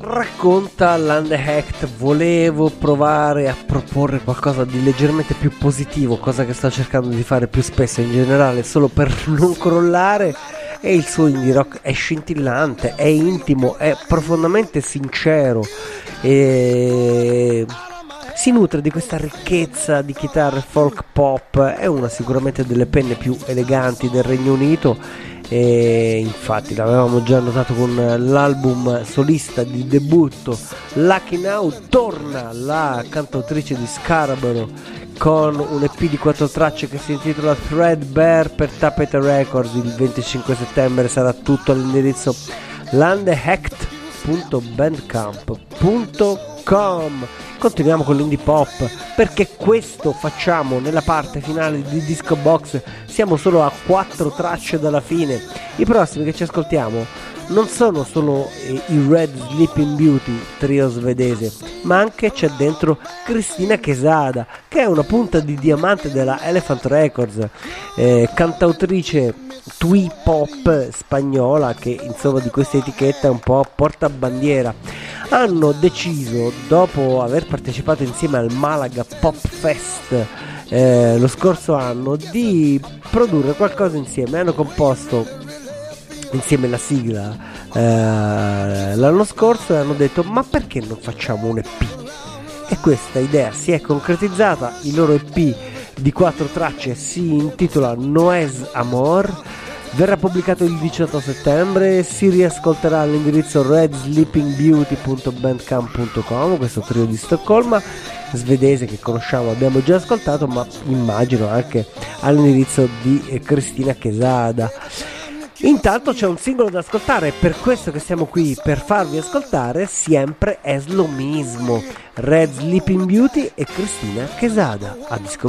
Racconta Lande Hecht: volevo provare a proporre qualcosa di leggermente più positivo, cosa che sto cercando di fare più spesso in generale, solo per non crollare. E il suo indie rock è scintillante, è intimo, è profondamente sincero e si nutre di questa ricchezza di chitarre folk pop. È una sicuramente delle penne più eleganti del Regno Unito, e infatti l'avevamo già notato con l'album solista di debutto Lucky Now. Torna la cantautrice di Scarborough con un EP di 4 tracce che si intitola Threadbare per Tapete Records. Il 25 settembre sarà tutto all'indirizzo landehect.bandcamp.com. Continuiamo con l'indie pop, perché questo facciamo nella parte finale di Disco Box. Siamo solo a 4 tracce dalla fine. I prossimi che ci ascoltiamo non sono solo i Red Sleeping Beauty, trio svedese, ma anche c'è dentro Cristina Quesada, che è una punta di diamante della Elephant Records, cantautrice twee pop spagnola che insomma di questa etichetta è un po' portabandiera. Hanno deciso, dopo aver partecipato insieme al Malaga Pop Fest lo scorso anno, di produrre qualcosa insieme. Hanno composto insieme la sigla l'anno scorso e hanno detto: ma perché non facciamo un EP? E questa idea si è concretizzata. Il loro EP di 4 tracce si intitola Noes Amor, verrà pubblicato il 18 settembre, si riascolterà all'indirizzo redsleepingbeauty.bandcamp.com, questo trio di Stoccolma svedese che conosciamo, abbiamo già ascoltato, ma immagino anche all'indirizzo di Cristina Quesada. Intanto c'è un singolo da ascoltare, per questo che siamo qui per farvi ascoltare sempre es lo mismo, Red Sleeping Beauty e Cristina Quesada a Disco